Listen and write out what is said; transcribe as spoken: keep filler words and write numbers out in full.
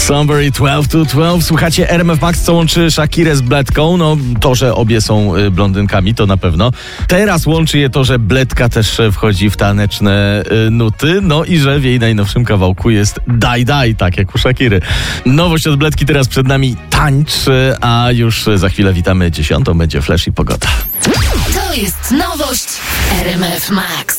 Somebody dwanaście to dwanaście. Słuchacie R M F Max, co łączy Shakirę z Bledką. No to, że obie są y, blondynkami, to na pewno. Teraz łączy je to, że Bledka też wchodzi w taneczne y, nuty. No i że w jej najnowszym kawałku jest Daj Daj, tak jak u Shakiry. Nowość od Bledki teraz przed nami, Tańcz, a już za chwilę witamy dziesiątą. Będzie Flash i pogoda. To jest nowość R M F Max.